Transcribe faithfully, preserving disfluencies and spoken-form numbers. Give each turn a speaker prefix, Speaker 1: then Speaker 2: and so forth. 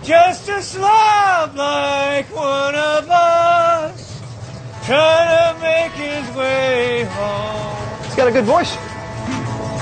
Speaker 1: Just a slob like one of us, trying to make his way home.
Speaker 2: He's got a good voice.